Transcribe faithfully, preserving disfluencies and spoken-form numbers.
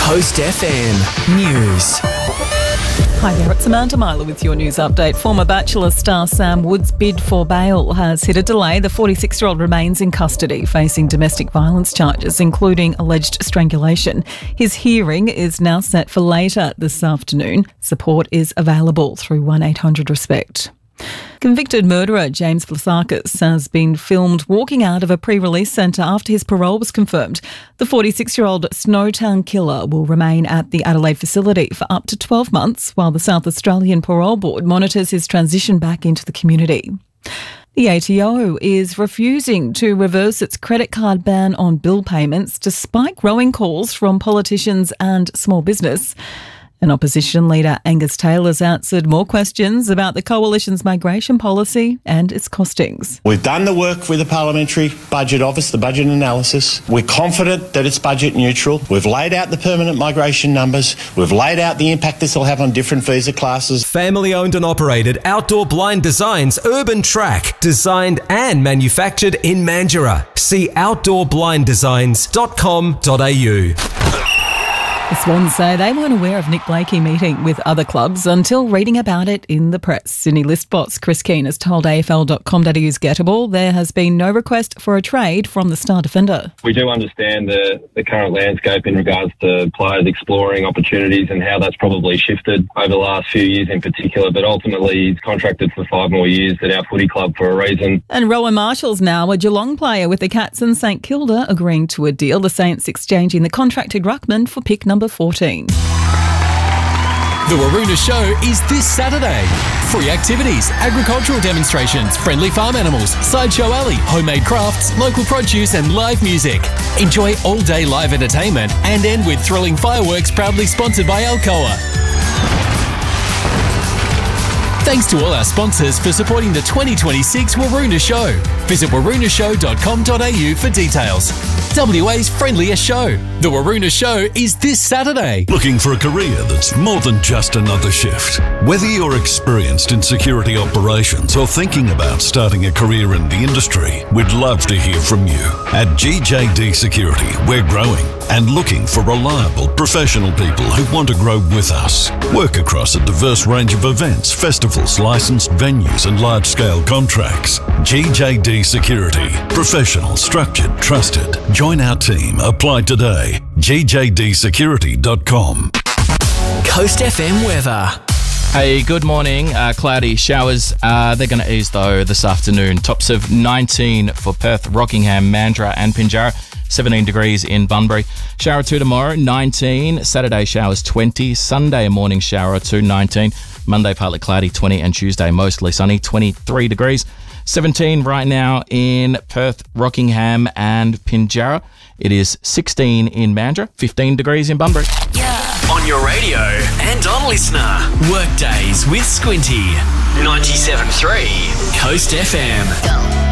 Coast F M News. Hi there, it's Amanda Myler with your news update. Former Bachelor star Sam Wood's bid for bail has hit a delay. The forty-six-year-old remains in custody, facing domestic violence charges, including alleged strangulation. His hearing is now set for later this afternoon. Support is available through one eight hundred RESPECT. Convicted murderer James Vlasakis has been filmed walking out of a pre-release centre after his parole was confirmed. The forty-six-year-old Snowtown killer will remain at the Adelaide facility for up to twelve months while the South Australian Parole Board monitors his transition back into the community. The A T O is refusing to reverse its credit card ban on bill payments despite growing calls from politicians and small business. And opposition leader Angus Taylor's answered more questions about the Coalition's migration policy and its costings. We've done the work with the Parliamentary Budget Office, the budget analysis. We're confident that it's budget neutral. We've laid out the permanent migration numbers. We've laid out the impact this will have on different visa classes. Family owned and operated Outdoor Blind Designs Urban Track, designed and manufactured in Mandurah. See outdoor blind designs dot com dot a u. The Swans say they weren't aware of Nick Blakey meeting with other clubs until reading about it in the press. Sydney list boss Chris Keane has told A F L dot com dot a u's Gettable there has been no request for a trade from the star defender. We do understand the, the current landscape in regards to players exploring opportunities and how that's probably shifted over the last few years in particular, but ultimately he's contracted for five more years at our footy club for a reason. And Rowan Marshall's now a Geelong player, with the Cats and St Kilda agreeing to a deal, the Saints exchanging the contracted ruckman for pick number fourteen. The Waroona Show is this Saturday. Free activities, agricultural demonstrations, friendly farm animals, sideshow alley, homemade crafts, local produce and live music. Enjoy all-day live entertainment and end with thrilling fireworks, proudly sponsored by Alcoa. Thanks to all our sponsors for supporting the twenty twenty-six Waroona Show. Visit waroona show dot com dot a u for details. W A's friendliest show. The Waroona Show is this Saturday. Looking for a career that's more than just another shift? Whether you're experienced in security operations or thinking about starting a career in the industry, we'd love to hear from you. At G J D Security, we're growing and looking for reliable, professional people who want to grow with us. Work across a diverse range of events, festivals, licensed venues and large-scale contracts. G J D Security. Professional, structured, trusted. Join our team. Apply today. g j d security dot com. Coast F M weather. Hey, good morning. Uh, cloudy showers. Uh, they're going to ease though this afternoon. Tops of nineteen for Perth, Rockingham, Mandurah and Pinjarra. seventeen degrees in Bunbury. Shower or two tomorrow, nineteen. Saturday showers, twenty. Sunday a morning shower or two, nineteen. Monday partly cloudy, twenty. And Tuesday mostly sunny, twenty-three degrees. seventeen right now in Perth, Rockingham and Pinjarra. It is sixteen in Mandurah, fifteen degrees in Bunbury. Yeah. On your radio and on Listener. Workdays with Squinty. ninety-seven point three Coast F M. Go.